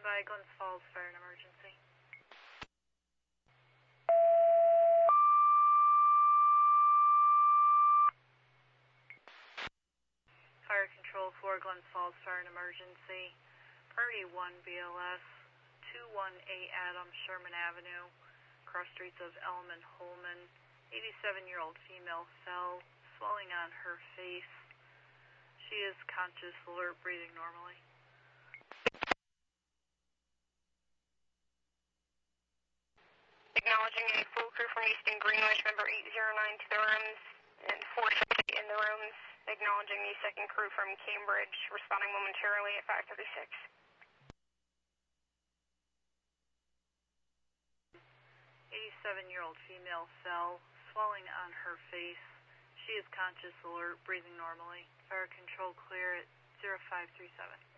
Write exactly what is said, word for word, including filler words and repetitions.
by Glens Falls Fire and Emergency. Fire Control for Glens Falls Fire and Emergency. Priority one B L S, two one eight Adams Sherman Avenue, cross streets of Elm and Holman. eighty-seven-year-old female fell, swelling on her face. She is conscious, alert, breathing normally. Acknowledging a full crew from Easton Greenwich, member eight zero nine to the rooms, and four seventy in the rooms. Acknowledging the second crew from Cambridge, responding momentarily at five thirty-six. eighty-seven-year-old female fell, swelling on her face. She is conscious, alert, breathing normally. Fire control clear at zero five three seven.